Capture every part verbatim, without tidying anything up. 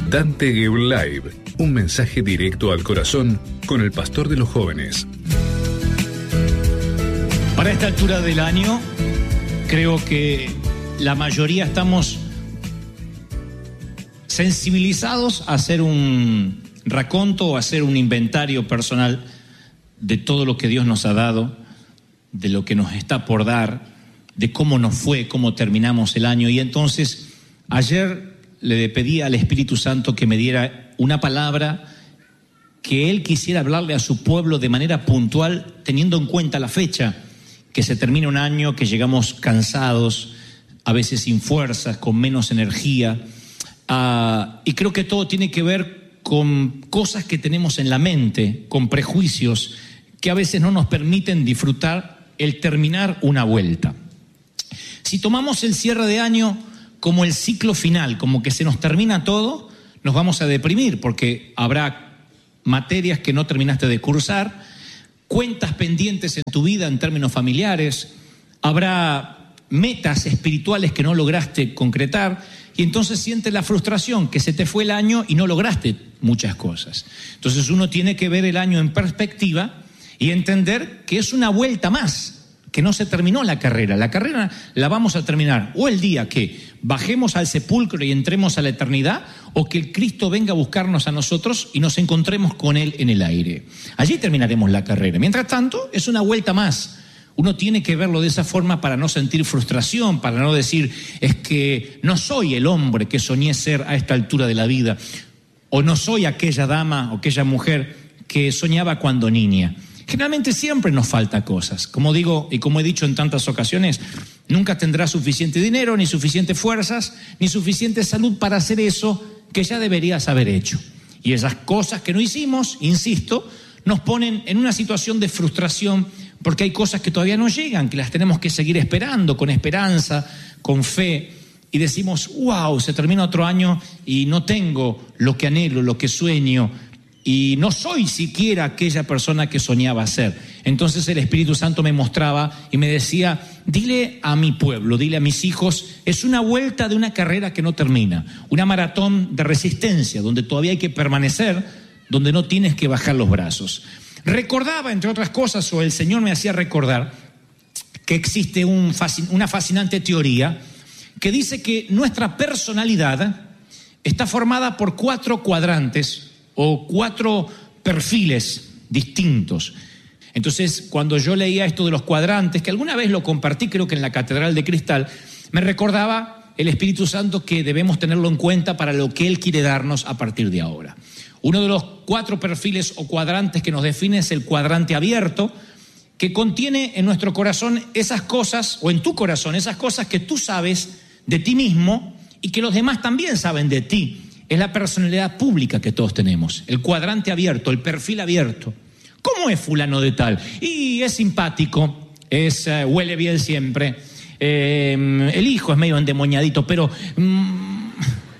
Dante Gebel Live, un mensaje directo al corazón con el pastor de los jóvenes. Para esta altura del año, creo que la mayoría estamos sensibilizados a hacer un raconto o a hacer un inventario personal de todo lo que Dios nos ha dado, de lo que nos está por dar, de cómo nos fue, cómo terminamos el año. Y entonces, ayer le pedí al Espíritu Santo que me diera una palabra que Él quisiera hablarle a su pueblo de manera puntual, teniendo en cuenta la fecha, que se termina un año, que llegamos cansados, a veces sin fuerzas, con menos energía. Uh, y creo que todo tiene que ver con cosas que tenemos en la mente, con prejuicios que a veces no nos permiten disfrutar el terminar una vuelta. Si tomamos el cierre de año como el ciclo final, como que se nos termina todo, nos vamos a deprimir porque habrá materias que no terminaste de cursar, cuentas pendientes en tu vida en términos familiares, habrá metas espirituales que no lograste concretar y entonces sientes la frustración que se te fue el año y no lograste muchas cosas. Entonces uno tiene que ver el año en perspectiva y entender que es una vuelta más, que no se terminó la carrera. La carrera la vamos a terminar o el día que bajemos al sepulcro y entremos a la eternidad, o que el Cristo venga a buscarnos a nosotros y nos encontremos con Él en el aire. Allí terminaremos la carrera. Mientras tanto, es una vuelta más. Uno tiene que verlo de esa forma para no sentir frustración, para no decir, es que no soy el hombre que soñé ser a esta altura de la vida, o no soy aquella dama o aquella mujer que soñaba cuando niña. Generalmente siempre nos falta cosas. Como digo y como he dicho en tantas ocasiones, nunca tendrás suficiente dinero, ni suficientes fuerzas, ni suficiente salud para hacer eso que ya deberías haber hecho. Y esas cosas que no hicimos, insisto, nos ponen en una situación de frustración porque hay cosas que todavía no llegan, que las tenemos que seguir esperando, con esperanza, con fe. Y decimos, wow, se termina otro año y no tengo lo que anhelo, lo que sueño, y no soy siquiera aquella persona que soñaba ser. Entonces el Espíritu Santo me mostraba y me decía, dile a mi pueblo, dile a mis hijos, es una vuelta de una carrera que no termina, una maratón de resistencia, donde todavía hay que permanecer, donde no tienes que bajar los brazos. Recordaba, entre otras cosas, o el Señor me hacía recordar, que existe un fascin- una fascinante teoría que dice que nuestra personalidad está formada por cuatro cuadrantes o cuatro perfiles distintos. Entonces, cuando yo leía esto de los cuadrantes, que alguna vez lo compartí, creo que en la Catedral de Cristal, me recordaba el Espíritu Santo que debemos tenerlo en cuenta para lo que Él quiere darnos a partir de ahora. Uno de los cuatro perfiles o cuadrantes que nos define es el cuadrante abierto, que contiene en nuestro corazón esas cosas, o en tu corazón, esas cosas que tú sabes de ti mismo y que los demás también saben de ti. Es la personalidad pública que todos tenemos, el cuadrante abierto, el perfil abierto. ¿Cómo es fulano de tal? Y es simpático, es, uh, huele bien siempre, eh, el hijo es medio endemoniadito, pero mm,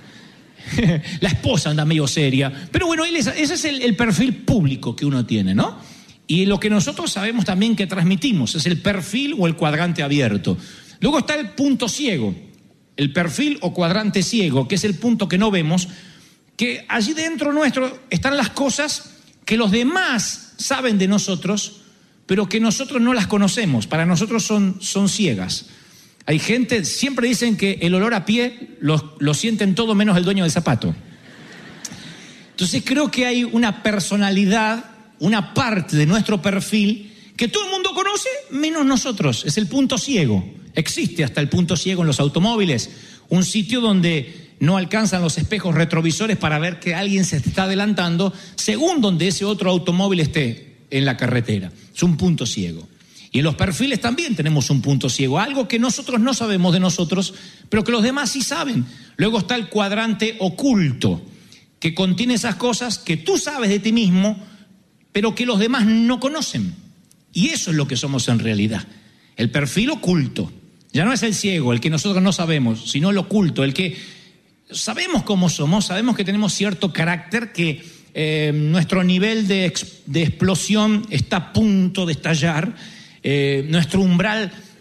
la esposa anda medio seria. Pero bueno, él es, ese es el, el perfil público que uno tiene, ¿no? Y lo que nosotros sabemos también que transmitimos es el perfil o el cuadrante abierto. Luego está el punto ciego. El perfil o cuadrante ciego, que es el punto que no vemos, que allí dentro nuestro están las cosas que los demás saben de nosotros, pero que nosotros no las conocemos. Para nosotros son, son ciegas. Hay gente, siempre dicen que el olor a pie lo, lo sienten todo menos el dueño del zapato. Entonces creo que hay una personalidad, una parte de nuestro perfil que todo el mundo conoce menos nosotros. Es el punto ciego. Existe hasta el punto ciego en los automóviles, un sitio donde no alcanzan los espejos retrovisores para ver que alguien se está adelantando según donde ese otro automóvil esté en la carretera. Es un punto ciego. Y en los perfiles también tenemos un punto ciego, algo que nosotros no sabemos de nosotros, pero que los demás sí saben. Luego está el cuadrante oculto, que contiene esas cosas que tú sabes de ti mismo, pero que los demás no conocen. Y eso es lo que somos en realidad. El perfil oculto. Ya no es el ciego, el que nosotros no sabemos, sino el oculto, el que sabemos cómo somos, sabemos que tenemos cierto carácter, que eh, nuestro nivel de, ex, de explosión está a punto de estallar, eh, nuestro umbral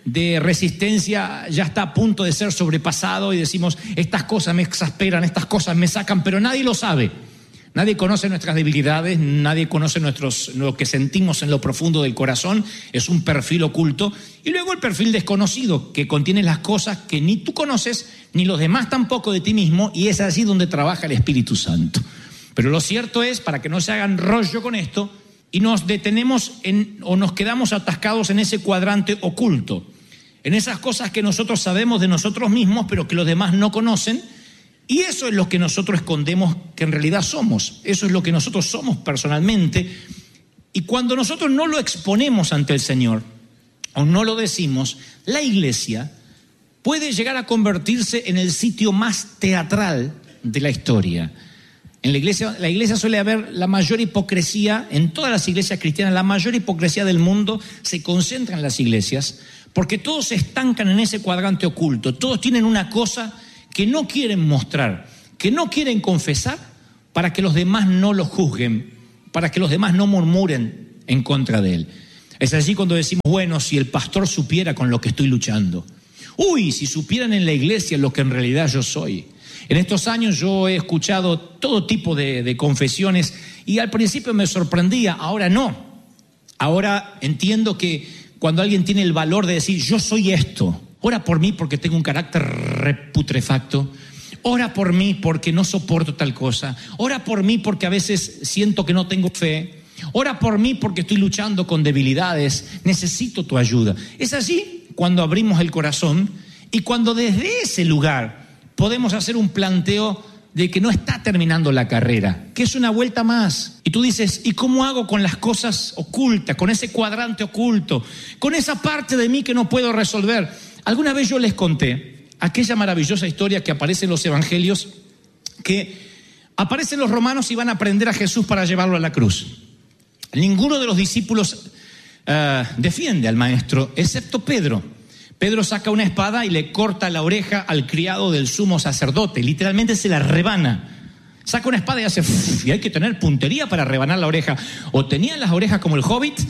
de resistencia ya está a punto de ser sobrepasado y decimos, estas cosas me exasperan, estas cosas me sacan, pero nadie lo sabe. Nadie conoce nuestras debilidades, nadie conoce nuestros, lo que sentimos en lo profundo del corazón, es un perfil oculto. Y luego el perfil desconocido, que contiene las cosas que ni tú conoces, ni los demás tampoco de ti mismo, y es allí donde trabaja el Espíritu Santo. Pero lo cierto es, para que no se hagan rollo con esto, y nos detenemos en, o nos quedamos atascados en ese cuadrante oculto, en esas cosas que nosotros sabemos de nosotros mismos, pero que los demás no conocen. Y eso es lo que nosotros escondemos que en realidad somos. Eso es lo que nosotros somos personalmente. Y cuando nosotros no lo exponemos ante el Señor o no lo decimos, la iglesia puede llegar a convertirse en el sitio más teatral de la historia. En la iglesia, la iglesia suele haber la mayor hipocresía, en todas las iglesias cristianas, la mayor hipocresía del mundo se concentra en las iglesias, porque todos se estancan en ese cuadrante oculto. Todos tienen una cosa que no quieren mostrar, que no quieren confesar, para que los demás no lo juzguen, para que los demás no murmuren en contra de él. Es allí cuando decimos, bueno, si el pastor supiera con lo que estoy luchando. Uy, si supieran en la iglesia lo que en realidad yo soy. En estos años yo he escuchado todo tipo de, de confesiones y al principio me sorprendía, ahora no. Ahora entiendo que cuando alguien tiene el valor de decir, yo soy esto, ora por mí porque tengo un carácter reputrefacto. Ora por mí porque no soporto tal cosa. Ora por mí porque a veces siento que no tengo fe. Ora por mí porque estoy luchando con debilidades. Necesito tu ayuda. Es así cuando abrimos el corazón y cuando desde ese lugar podemos hacer un planteo de que no está terminando la carrera, que es una vuelta más. Y tú dices, ¿y cómo hago con las cosas ocultas, con ese cuadrante oculto, con esa parte de mí que no puedo resolver? Alguna vez yo les conté aquella maravillosa historia que aparece en los evangelios, que aparecen los romanos y van a prender a Jesús para llevarlo a la cruz. Ninguno de los discípulos uh, defiende al maestro, excepto Pedro. Pedro saca una espada y le corta la oreja al criado del sumo sacerdote, literalmente se la rebana. Saca una espada y hace, uff, y hay que tener puntería para rebanar la oreja. O tenía las orejas como el Hobbit,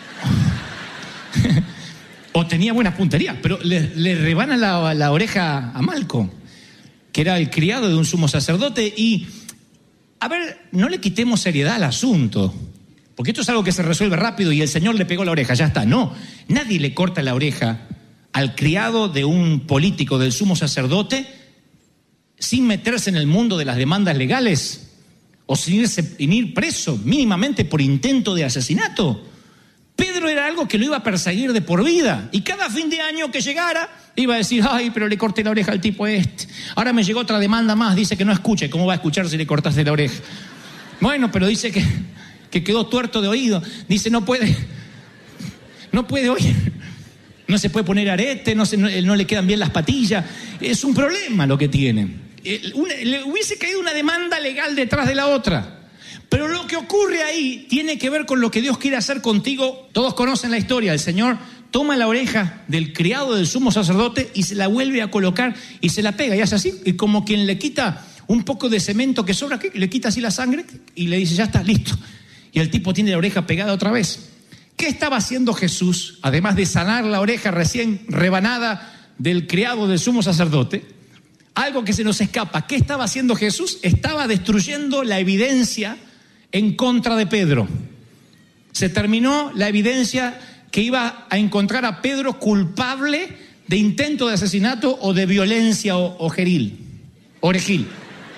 o tenía buena puntería, pero le, le rebana la, la oreja a Malco, que era el criado de un sumo sacerdote. Y, a ver, no le quitemos seriedad al asunto, porque esto es algo que se resuelve rápido y el Señor le pegó la oreja, ya está. No, nadie le corta la oreja al criado de un político, del sumo sacerdote, sin meterse en el mundo de las demandas legales o sin irse, sin ir preso mínimamente por intento de asesinato. Pedro era algo que lo iba a perseguir de por vida y cada fin de año que llegara iba a decir, ay, pero le corté la oreja al tipo este. Ahora me llegó otra demanda más, dice que no escuche. ¿Cómo va a escuchar si le cortaste la oreja? Bueno, pero dice que, que quedó tuerto de oído. Dice, no puede, no puede oír. No se puede poner arete, no, se, no, no le quedan bien las patillas. Es un problema lo que tiene. Una, le hubiese caído una demanda legal detrás de la otra. Pero lo que ocurre ahí tiene que ver con lo que Dios quiere hacer contigo. Todos conocen la historia. El Señor toma la oreja del criado del sumo sacerdote y se la vuelve a colocar y se la pega. Y hace así, y como quien le quita un poco de cemento que sobra, le quita así la sangre y le dice, ya está, listo. Y el tipo tiene la oreja pegada otra vez. ¿Qué estaba haciendo Jesús, además de sanar la oreja recién rebanada del criado del sumo sacerdote? Algo que se nos escapa. ¿Qué estaba haciendo Jesús? Estaba destruyendo la evidencia en contra de Pedro. Se terminó la evidencia que iba a encontrar a Pedro culpable de intento de asesinato o de violencia o, o geril, orejil.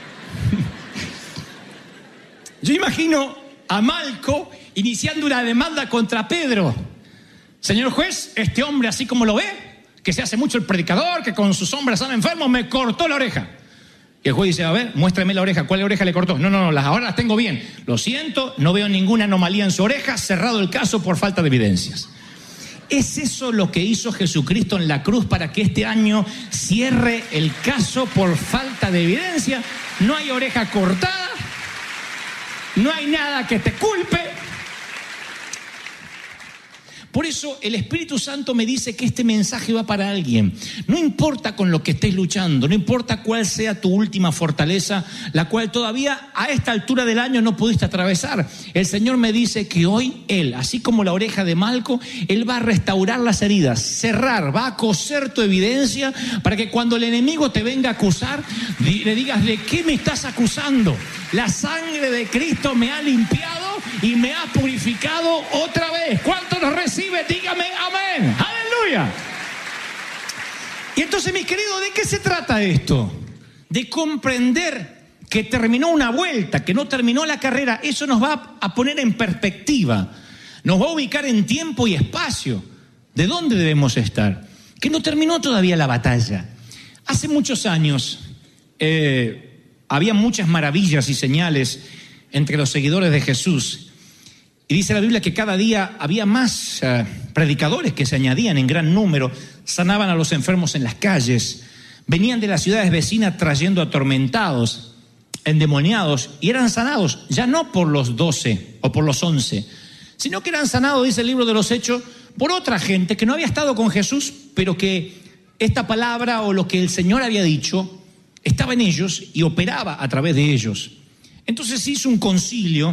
Yo imagino a Malco iniciando una demanda contra Pedro. Señor juez, este hombre así como lo ve, que se hace mucho el predicador, que con sus hombres están enfermos, me cortó la oreja. Y el juez dice, a ver, muéstrame la oreja. ¿Cuál oreja le cortó? No, no, no, las, ahora las tengo bien. Lo siento, no veo ninguna anomalía en su oreja, cerrado el caso por falta de evidencias. ¿Es eso lo que hizo Jesucristo en la cruz para que este año cierre el caso por falta de evidencia? No hay oreja cortada, no hay nada que te culpe. Por eso el Espíritu Santo me dice que este mensaje va para alguien. No importa con lo que estés luchando, no importa cuál sea tu última fortaleza, la cual todavía a esta altura del año no pudiste atravesar. El Señor me dice que hoy Él, así como la oreja de Malco, Él va a restaurar las heridas, cerrar, va a coser tu evidencia para que cuando el enemigo te venga a acusar, le digas: ¿de qué me estás acusando? La sangre de Cristo me ha limpiado y me ha purificado otra vez. ¿Cuánto nos recibe? Dígame amén. ¡Aleluya! Y entonces, mis queridos, ¿de qué se trata esto? De comprender que terminó una vuelta, que no terminó la carrera. Eso nos va a poner en perspectiva, nos va a ubicar en tiempo y espacio. ¿De dónde debemos estar? Que no terminó todavía la batalla. Hace muchos años eh, había muchas maravillas y señales entre los seguidores de Jesús. Y dice la Biblia que cada día había más uh, predicadores que se añadían en gran número, sanaban a los enfermos en las calles, venían de las ciudades vecinas trayendo atormentados, endemoniados, y eran sanados, ya no por los doce o por los once, sino que eran sanados, dice el libro de los Hechos, por otra gente que no había estado con Jesús, pero que esta palabra o lo que el Señor había dicho estaba en ellos y operaba a través de ellos. Entonces se hizo un concilio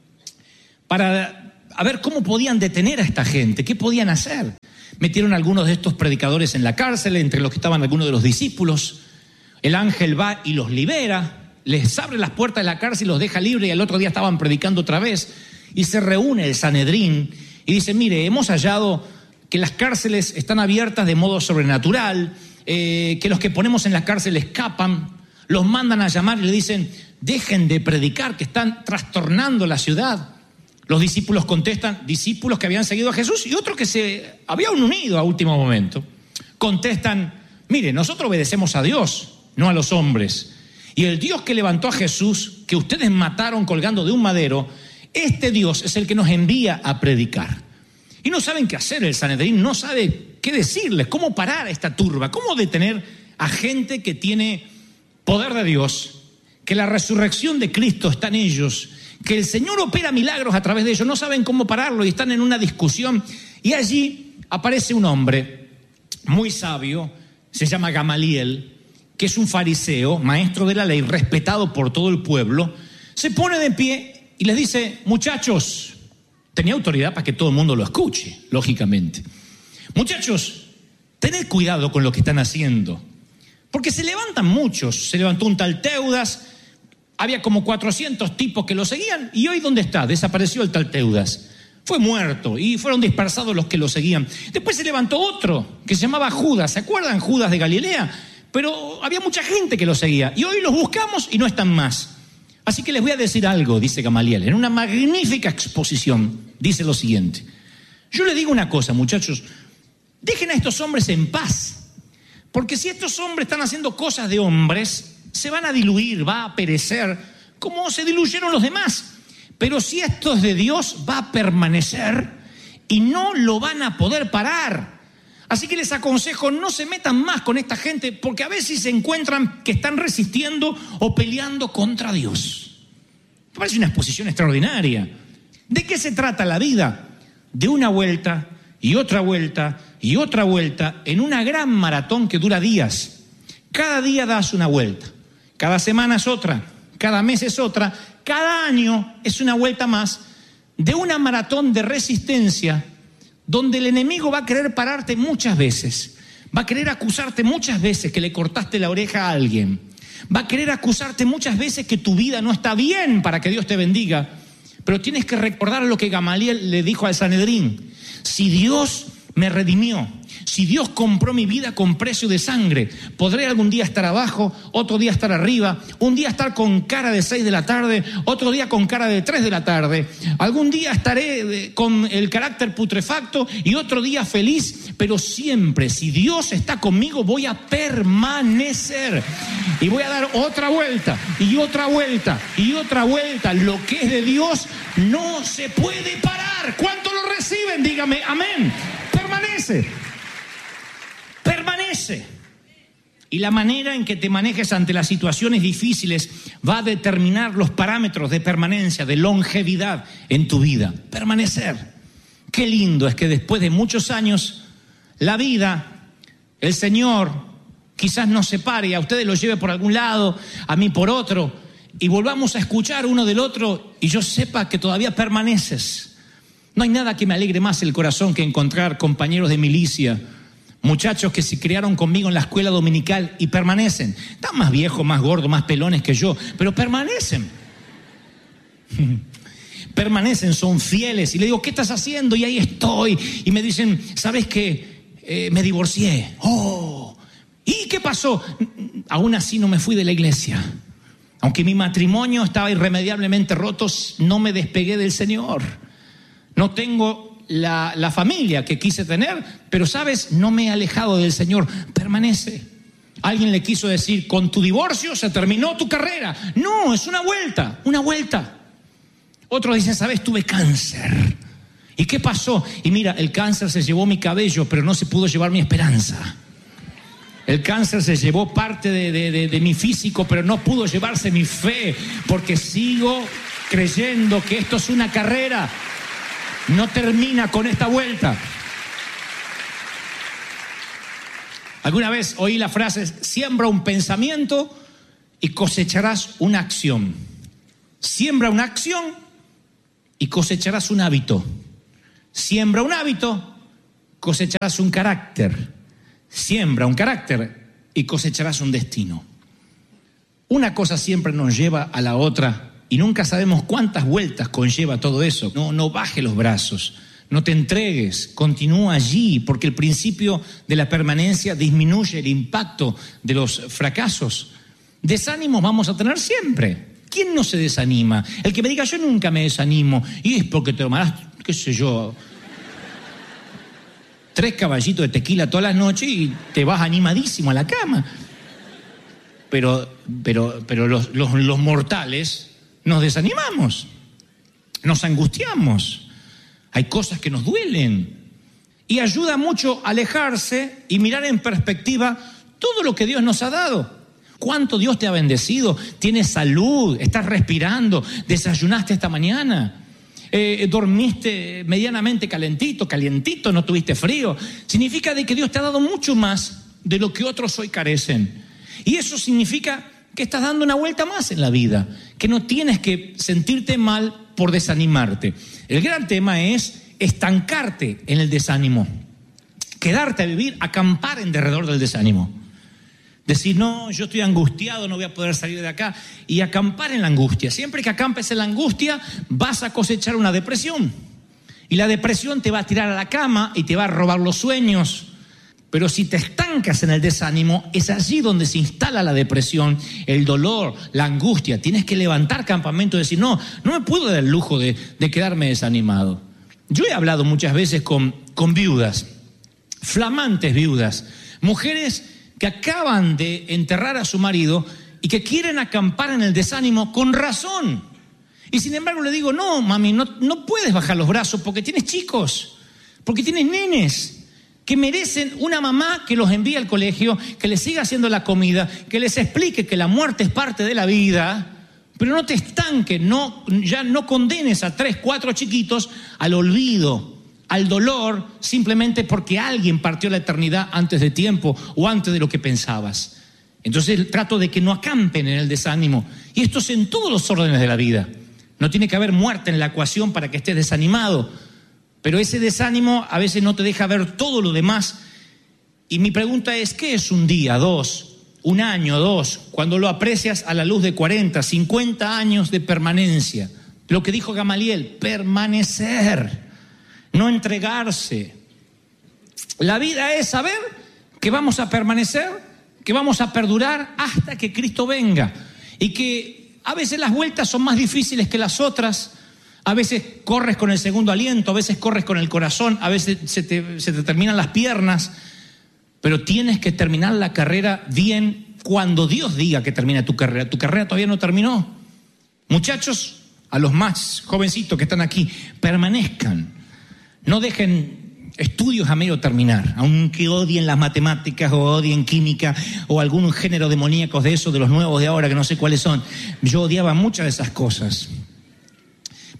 para a ver cómo podían detener a esta gente, qué podían hacer. Metieron a algunos de estos predicadores en la cárcel, entre los que estaban algunos de los discípulos. El ángel va y los libera, les abre las puertas de la cárcel y los deja libres, y al otro día estaban predicando otra vez. Y se reúne el Sanedrín y dice: mire, hemos hallado que las cárceles están abiertas de modo sobrenatural, eh, que los que ponemos en la cárcel escapan, los mandan a llamar y le dicen: dejen de predicar, que están trastornando la ciudad. Los discípulos contestan, discípulos que habían seguido a Jesús y otros que se habían unido a último momento, contestan: mire, nosotros obedecemos a Dios, no a los hombres. Y el Dios que levantó a Jesús, que ustedes mataron colgando de un madero, este Dios es el que nos envía a predicar. Y no saben qué hacer, el Sanedrín no sabe qué decirles, cómo parar a esta turba, cómo detener a gente que tiene poder de Dios, que la resurrección de Cristo está en ellos, que el Señor opera milagros a través de ellos. No saben cómo pararlo y están en una discusión. Y allí aparece un hombre muy sabio, se llama Gamaliel, que es un fariseo, maestro de la ley, respetado por todo el pueblo. Se pone de pie y les dice: muchachos, tenía autoridad para que todo el mundo lo escuche, lógicamente. Muchachos, tened cuidado con lo que están haciendo, porque se levantan muchos. Se levantó un tal Teudas, había como cuatrocientos tipos que lo seguían, y hoy ¿dónde está? Desapareció el tal Teudas. Fue muerto y fueron dispersados los que lo seguían. Después se levantó otro que se llamaba Judas. ¿Se acuerdan? Judas de Galilea. Pero había mucha gente que lo seguía y hoy los buscamos y no están más. Así que les voy a decir algo, dice Gamaliel, en una magnífica exposición. Dice lo siguiente: yo les digo una cosa, muchachos, dejen a estos hombres en paz, porque si estos hombres están haciendo cosas de hombres, se van a diluir, va a perecer, como se diluyeron los demás. Pero si esto es de Dios, va a permanecer y no lo van a poder parar. Así que les aconsejo, no se metan más con esta gente, porque a veces se encuentran que están resistiendo o peleando contra Dios. Me parece una exposición extraordinaria. ¿De qué se trata la vida? De una vuelta y otra vuelta y otra vuelta en una gran maratón que dura días. Cada día das una vuelta, cada semana es otra, cada mes es otra, cada año es una vuelta más de una maratón de resistencia, donde el enemigo va a querer pararte muchas veces, va a querer acusarte muchas veces que le cortaste la oreja a alguien, va a querer acusarte muchas veces que tu vida no está bien para que Dios te bendiga. Pero tienes que recordar lo que Gamaliel le dijo al Sanedrín: si Dios me redimió, si Dios compró mi vida con precio de sangre, podré algún día estar abajo, otro día estar arriba, un día estar con cara de seis de la tarde, otro día con cara de tres de la tarde, algún día estaré con el carácter putrefacto y otro día feliz, pero siempre, si Dios está conmigo, voy a permanecer y voy a dar otra vuelta y otra vuelta y otra vuelta. Lo que es de Dios no se puede parar. ¿Cuánto lo reciben? Dígame amén. Permanece. Permanece. Y la manera en que te manejes ante las situaciones difíciles va a determinar los parámetros de permanencia, de longevidad en tu vida. Permanecer. Qué lindo es que después de muchos años, la vida, el Señor, quizás nos separe y a ustedes los lleve por algún lado, a mí por otro, y volvamos a escuchar uno del otro y yo sepa que todavía permaneces. No hay nada que me alegre más el corazón que encontrar compañeros de milicia, muchachos que se criaron conmigo en la escuela dominical y permanecen. Están más viejos, más gordos, más pelones que yo, pero permanecen. Permanecen, son fieles. Y le digo, ¿qué estás haciendo? Y ahí estoy. Y me dicen, ¿sabes qué? Eh, me divorcié. Oh, ¿y qué pasó? Aún así no me fui de la iglesia. Aunque mi matrimonio estaba irremediablemente roto, no me despegué del Señor. No tengo la, la familia que quise tener, pero sabes, no me he alejado del Señor. Permanece. Alguien le quiso decir, con tu divorcio se terminó tu carrera. No, es una vuelta, una vuelta. Otro dice, ¿sabes? Tuve cáncer. ¿Y qué pasó? Y mira, el cáncer se llevó mi cabello, pero no se pudo llevar mi esperanza. El cáncer se llevó parte de, de, de, de mi físico, pero no pudo llevarse mi fe, porque sigo creyendo que esto es una carrera. No termina con esta vuelta. Alguna vez oí la frase, siembra un pensamiento y cosecharás una acción. Siembra una acción y cosecharás un hábito. Siembra un hábito, cosecharás un carácter. Siembra un carácter y cosecharás un destino. Una cosa siempre nos lleva a la otra y nunca sabemos cuántas vueltas conlleva todo eso. No, no bajes los brazos, no te entregues, continúa allí, porque el principio de la permanencia disminuye el impacto de los fracasos. Desánimos vamos a tener siempre. ¿Quién no se desanima? El que me diga, yo nunca me desanimo, y es porque te tomarás, qué sé yo, tres caballitos de tequila todas las noches y te vas animadísimo a la cama. Pero, pero, pero los, los, los mortales nos desanimamos, nos angustiamos, hay cosas que nos duelen. Y ayuda mucho alejarse y mirar en perspectiva todo lo que Dios nos ha dado. ¿Cuánto Dios te ha bendecido? Tienes salud, estás respirando, desayunaste esta mañana, eh, dormiste medianamente calentito, calientito, no tuviste frío. Significa de que Dios te ha dado mucho más de lo que otros hoy carecen. Y eso significa que estás dando una vuelta más en la vida, que no tienes que sentirte mal por desanimarte. El gran tema es estancarte en el desánimo, quedarte a vivir, acampar en derredor del desánimo. Decir, no, yo estoy angustiado, no voy a poder salir de acá. Y acampar en la angustia. Siempre que acampes en la angustia, vas a cosechar una depresión. Y la depresión te va a tirar a la cama y te va a robar los sueños. Pero si te estancas en el desánimo, es allí donde se instala la depresión, el dolor, la angustia. Tienes que levantar campamento y decir, no, no me puedo dar el lujo de, de quedarme desanimado. Yo he hablado muchas veces con, con viudas, flamantes viudas, mujeres que acaban de enterrar a su marido y que quieren acampar en el desánimo con razón. Y sin embargo le digo, no, mami, no, no puedes bajar los brazos porque tienes chicos, porque tienes nenes que merecen una mamá que los envíe al colegio, que les siga haciendo la comida, que les explique que la muerte es parte de la vida, pero no te estanques, no, ya no condenes a tres, cuatro chiquitos al olvido, al dolor, simplemente porque alguien partió la eternidad antes de tiempo o antes de lo que pensabas. Entonces trato de que no acampen en el desánimo. Y esto es en todos los órdenes de la vida. No tiene que haber muerte en la ecuación para que estés desanimado. Pero ese desánimo a veces no te deja ver todo lo demás. Y mi pregunta es, ¿qué es un día, dos, un año, dos, cuando lo aprecias a la luz de cuarenta, cincuenta años de permanencia? Lo que dijo Gamaliel, permanecer. No entregarse. La vida es saber que vamos a permanecer, que vamos a perdurar hasta que Cristo venga. Y que a veces las vueltas son más difíciles que las otras. A veces corres con el segundo aliento, a veces corres con el corazón, a veces se te, se te terminan las piernas. Pero tienes que terminar la carrera bien cuando Dios diga que termina tu carrera. Tu carrera todavía no terminó. Muchachos, a los más jovencitos que están aquí, permanezcan. No dejen estudios a medio terminar, aunque odien las matemáticas o odien química o algún género demoníaco de eso, de los nuevos de ahora que no sé cuáles son. Yo odiaba muchas de esas cosas.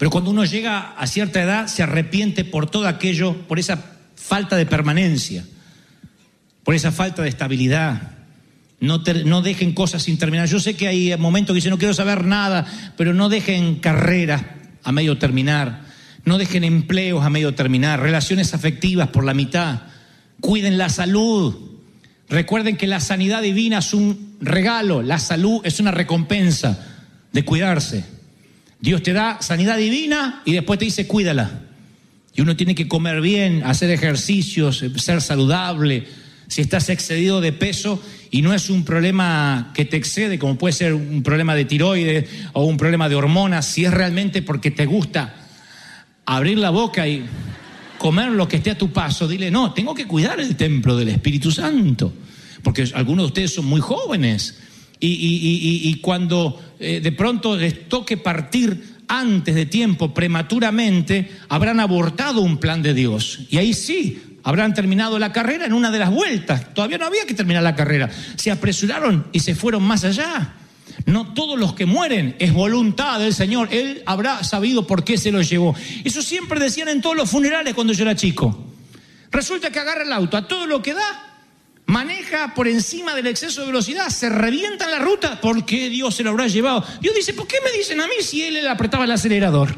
Pero cuando uno llega a cierta edad, se arrepiente por todo aquello, por esa falta de permanencia, por esa falta de estabilidad. No, ter, no dejen cosas sin terminar. Yo sé que hay momentos que dicen no quiero saber nada, pero no dejen carreras a medio terminar, no dejen empleos a medio terminar, relaciones afectivas por la mitad. Cuiden la salud. Recuerden que la sanidad divina es un regalo, la salud es una recompensa de cuidarse. Dios te da sanidad divina y después te dice cuídala. Y uno tiene que comer bien, hacer ejercicios, ser saludable. Si estás excedido de peso y no es un problema que te excede, como puede ser un problema de tiroides o un problema de hormonas, si es realmente porque te gusta abrir la boca y comer lo que esté a tu paso, dile, no, tengo que cuidar el templo del Espíritu Santo, porque algunos de ustedes son muy jóvenes y, y, y, y cuando eh, de pronto les toque partir antes de tiempo, prematuramente, habrán abortado un plan de Dios. Y ahí sí, habrán terminado la carrera en una de las vueltas. Todavía no había que terminar la carrera. Se apresuraron y se fueron más allá. No todos los que mueren es voluntad del Señor. Él habrá sabido por qué se los llevó. Eso siempre decían en todos los funerales cuando yo era chico. Resulta que agarra el auto a todo lo que da, maneja por encima del exceso de velocidad, se revienta en la ruta. ¿Por qué Dios se lo habrá llevado? Dios dice, ¿por qué me dicen a mí si él le apretaba el acelerador?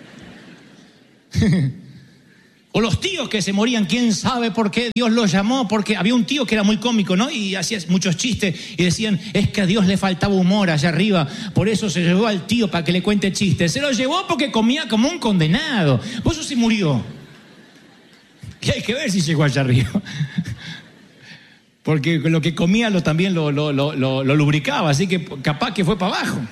O los tíos que se morían, ¿quién sabe por qué Dios los llamó? Porque había un tío que era muy cómico, ¿no? Y hacía muchos chistes y decían, es que a Dios le faltaba humor allá arriba, por eso se llevó al tío para que le cuente chistes. Se lo llevó porque comía como un condenado, por eso se murió. Y hay que ver si llegó allá arriba. Porque lo que comía lo, también lo, lo, lo, lo, lo lubricaba, así que capaz que fue para abajo.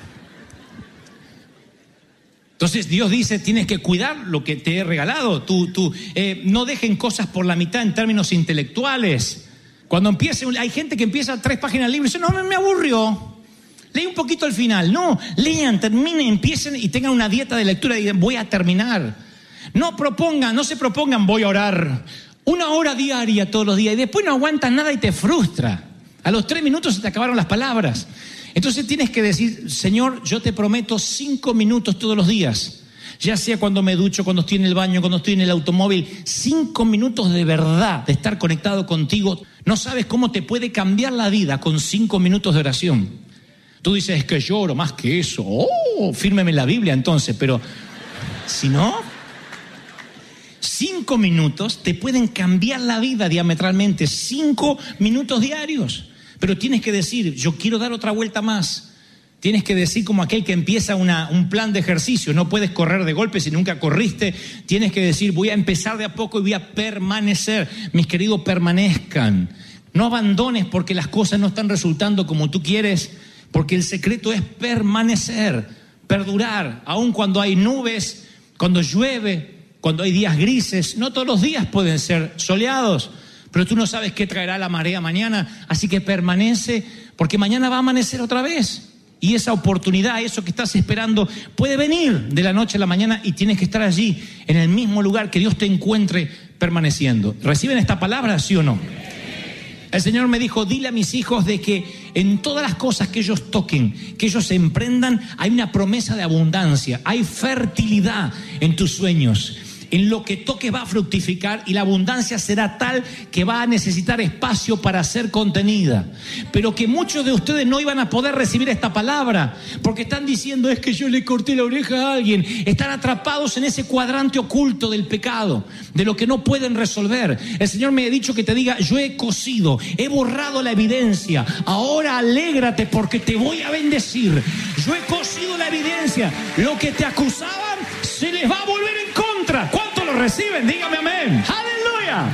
Entonces Dios dice, tienes que cuidar lo que te he regalado. Tú, tú, eh, no dejen cosas por la mitad en términos intelectuales. Cuando empiece, hay gente que empieza tres páginas libres y dice, no, me aburrió. Leí un poquito al final. No, lean, terminen, empiecen y tengan una dieta de lectura y digan, voy a terminar. No propongan, no se propongan, voy a orar una hora diaria todos los días y después no aguantas nada y te frustra. A los tres minutos se te acabaron las palabras. Entonces tienes que decir, Señor, yo te prometo cinco minutos todos los días. Ya sea cuando me ducho, cuando estoy en el baño, cuando estoy en el automóvil. Cinco minutos de verdad, de estar conectado contigo. No sabes cómo te puede cambiar la vida con cinco minutos de oración. Tú dices, es que lloro más que eso. Oh, fírmeme la Biblia entonces, pero si no, cinco minutos te pueden cambiar la vida diametralmente. Cinco minutos diarios. Pero tienes que decir, yo quiero dar otra vuelta más. Tienes que decir como aquel que empieza una, un plan de ejercicio. No puedes correr de golpe si nunca corriste. Tienes que decir, voy a empezar de a poco y voy a permanecer. Mis queridos, permanezcan. No abandones porque las cosas no están resultando como tú quieres. Porque el secreto es permanecer, perdurar. Aun cuando hay nubes, cuando llueve, cuando hay días grises. No todos los días pueden ser soleados. Pero tú no sabes qué traerá la marea mañana, así que permanece, porque mañana va a amanecer otra vez. Y esa oportunidad, eso que estás esperando, puede venir de la noche a la mañana y tienes que estar allí, en el mismo lugar que Dios te encuentre permaneciendo. ¿Reciben esta palabra, sí o no? El Señor me dijo, dile a mis hijos de que en todas las cosas que ellos toquen, que ellos se emprendan, hay una promesa de abundancia, hay fertilidad en tus sueños. En lo que toques va a fructificar y la abundancia será tal que va a necesitar espacio para ser contenida. Pero que muchos de ustedes no iban a poder recibir esta palabra porque están diciendo, es que yo le corté la oreja a alguien. Están atrapados en ese cuadrante oculto del pecado, de lo que no pueden resolver. El Señor me ha dicho que te diga, yo he cosido, he borrado la evidencia. Ahora alégrate porque te voy a bendecir. Yo he cosido la evidencia. Lo que te acusaban se les va a volver en contra. ¿Cuántos lo reciben? Dígame amén. ¡Aleluya!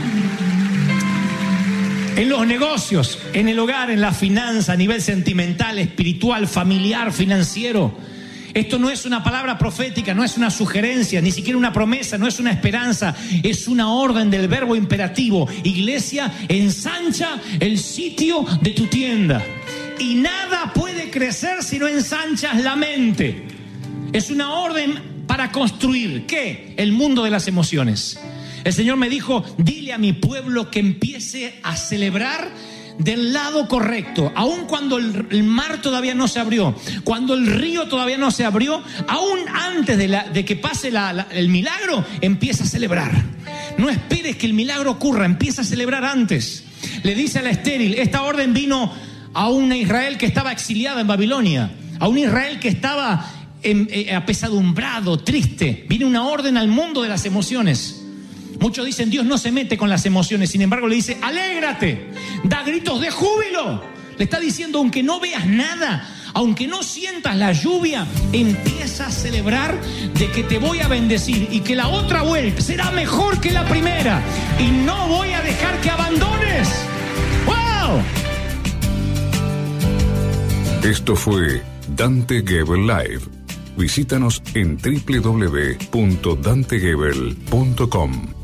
En los negocios, en el hogar, en la finanza, a nivel sentimental, espiritual, familiar, financiero. Esto no es una palabra profética, no es una sugerencia, ni siquiera una promesa, no es una esperanza. Es una orden del verbo imperativo. Iglesia, ensancha el sitio de tu tienda. Y nada puede crecer si no ensanchas la mente. Es una orden para construir, ¿qué? El mundo de las emociones. El Señor me dijo, dile a mi pueblo que empiece a celebrar del lado correcto, aun cuando el, el mar todavía no se abrió, cuando el río todavía no se abrió, aún antes de, la, de que pase la, la, el milagro, empieza a celebrar. No esperes que el milagro ocurra, empieza a celebrar antes. Le dice a la estéril, esta orden vino a una Israel que estaba exiliada en Babilonia, a un Israel que estaba en, eh, apesadumbrado, triste. Viene una orden al mundo de las emociones. Muchos dicen, Dios no se mete con las emociones. Sin embargo, le dice, alégrate, da gritos de júbilo. Le está diciendo, aunque no veas nada, aunque no sientas la lluvia, empieza a celebrar de que te voy a bendecir y que la otra vuelta será mejor que la primera y no voy a dejar que abandones. ¡Wow! Esto fue Dante Gebel Live. Visítanos en doble u doble u doble u punto dante gebel punto com.